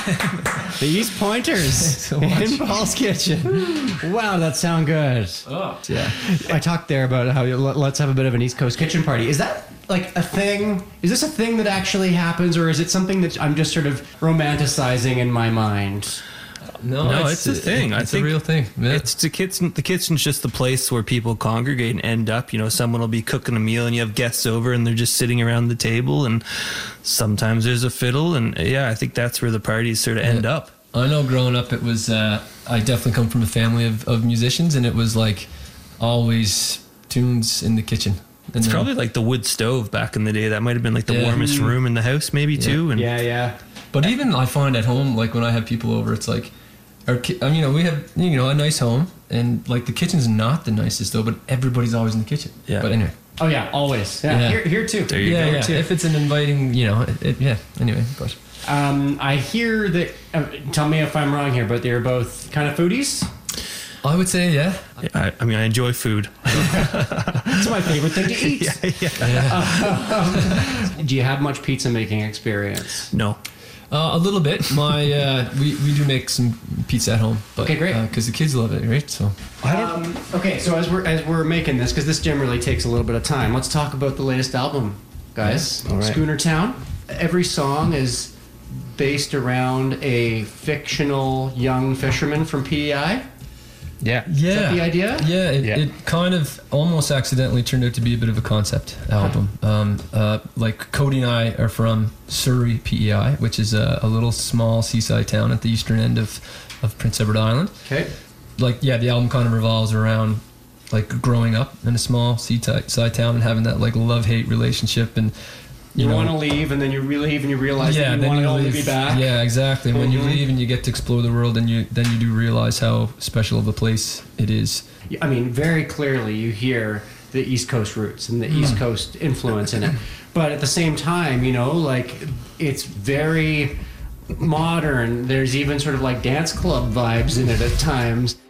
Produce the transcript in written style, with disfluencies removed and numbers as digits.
The East Pointers So much. in Paul's kitchen. Wow, that sound good. Oh. Yeah. I talked there about how let's have a bit of an East Coast kitchen party. Is that like a thing? Is this a thing that actually happens, or is it something that I'm just sort of romanticizing in my mind? No, it's a thing. It's I think a real thing. Yeah. It's the kitchen. The kitchen's just the place where people congregate and end up. You know, someone will be cooking a meal and you have guests over and they're just sitting around the table, and sometimes there's a fiddle, and I think that's where the parties sort of end up. I know growing up it was, I definitely come from a family of musicians, and it was like always tunes in the kitchen. And It's then- probably like the wood stove back in the day. That might have been like the warmest room in the house, maybe too. And Yeah. But even I find at home, like when I have people over, it's like, we have, a nice home, and like the kitchen's not the nicest though, but everybody's always in the kitchen. Yeah. But anyway. Oh yeah, always. Yeah. Yeah. Here too. There you go. Yeah. If it's an inviting, Anyway, but. I hear that. Tell me if I'm wrong here, but they're both kind of foodies. I would say, yeah. I enjoy food. It's my favorite thing to eat. Do you have much pizza making experience? No. A little bit. We do make some pizza at home. But, Okay, great. Because the kids love it, right? So. Okay, so as we're making this, because this generally takes a little bit of time, let's talk about the latest album, guys. Yeah, all right. Schooner Town. Every song is based around a fictional young fisherman from PEI. Yeah. Yeah. Is that the idea? Yeah, Yeah. it kind of almost accidentally turned out to be a bit of a concept album. Like Cody and I are from Surrey, PEI, which is a little small seaside town at the eastern end of Prince Edward Island. Okay. The album kind of revolves around like growing up in a small seaside town and having that like love-hate relationship, and You want to leave, and then you leave, and you realize that you then want it all to leave. be back. Yeah, exactly. When you Mhm. leave and you get to explore the world, then you do realize how special of a place it is. I mean, very clearly you hear the East Coast roots and the East Coast influence in it. But at the same time, it's very modern. There's even sort of like dance club vibes in it at times.